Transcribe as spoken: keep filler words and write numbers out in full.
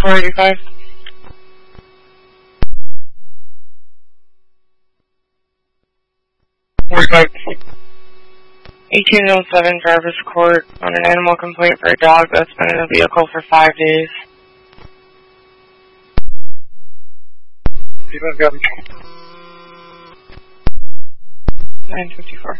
four eighty-five. forty-five. eighteen oh seven Jarvis Court on an animal complaint for a dog that's been in a vehicle for five days. nine fifty-four.